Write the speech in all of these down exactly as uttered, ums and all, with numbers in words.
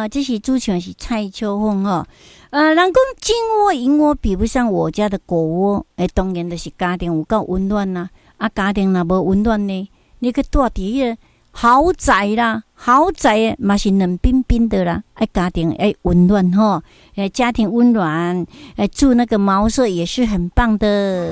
哈，这是主唱是蔡秋凤哈。呃，人讲金窝银窝比不上我家的狗窝，诶，当然就是家庭有够温暖啦。啊，家庭若无温暖呢，你去住伫迄个豪宅啦，豪宅嘛是冷冰冰的啦。哎，家庭哎温暖吼，哎家庭温暖，哎住那个茅舍也是很棒的。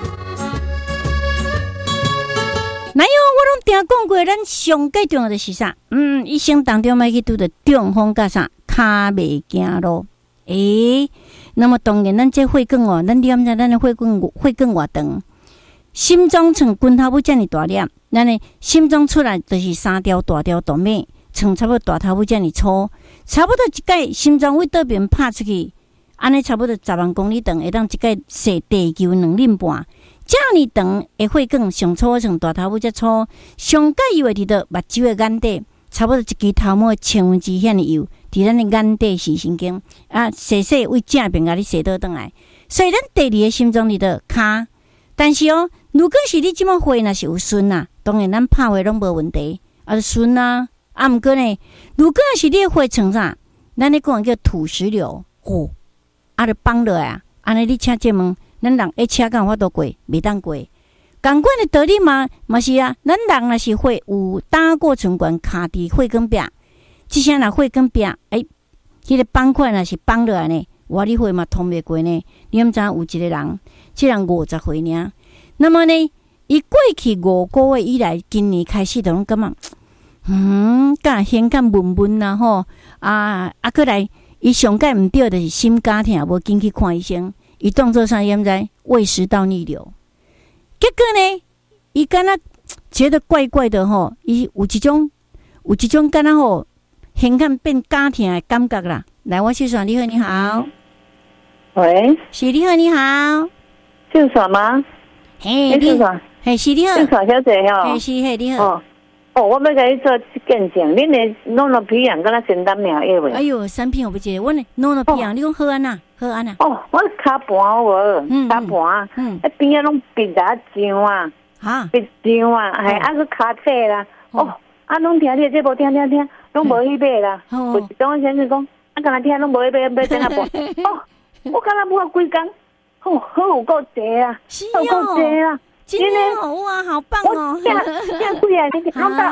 哪有我拢定讲过，咱上最重要的是啥？嗯，一生当中要去拄着中风甲啥，骹袂行路。诶、欸，那么当然，咱这血管哦，咱念在咱的血管血管偌长，心脏像拳头尾这么大粒，咱的心脏出来就是三条大条动脉，像差不多大头尾这么粗，差不多一届心脏位倒边拍出去，安尼差不多十万公里长，会当一届射地球两厘半。这么长的血管上粗像大头尾这粗，上界油会伫到目睭的眼底，差不多一支头毛千分之遐尼油。伫咱的眼底视神经啊，细细为正边甲你射倒转来，所以咱第二个心脏里的骹。但是哦，如果是你即么血若是有顺啊，当然咱拍血拢无问题，啊顺啊。啊，毋过呢，如果是你的血像啥，咱咧讲叫土石流，哦，啊，就放落来啊，安尼你请这问，咱人一车敢有法度过，袂当过。同款的道理嘛，嘛是啊，咱人若是血有打过唇管卡伫血管壁。即声若血管壁，诶，迄、那个板块若是绑落来呢，我你血嘛通袂过呢。你毋知有一个人，即人五十岁尔，那么呢，伊过去五个月以来，今年开始就拢感觉，嗯，甲先较闷闷啦吼，啊啊，过来，伊上界毋对，就是心肝疼，无紧去看医生，伊当作啥？伊毋知胃食道逆流，结果呢，伊敢若觉得怪怪的吼，伊有一种有一种敢若吼。现看变家庭的感觉啦，来，我秀爽，你好，你好， 喂， 是你好，你好， 秀爽吗？ 嘿，秀爽，嘿，是你好， 秀爽小姐吼， 嘿，是嘿，你好。 哦，哦，我要甲你做见证，恁的弄了皮样，敢若仙丹苗叶未？ 哎呦，三片我不记得，我呢弄了皮样，你讲好安呐，好安呐。 哦，我骹盘无，骹盘，嗯，啊边仔拢变打浆啊，哈，变浆啊，系啊个骹底啦，哦，啊拢听你这无听听听。拢无去买啦，有一种先生讲，啊，敢若听拢无去买，买怎啊办？哦，我敢若买几工，哦，好有够济啊， 好够济啊， 真的哇，好棒哦！ 我这这几啊，你看到。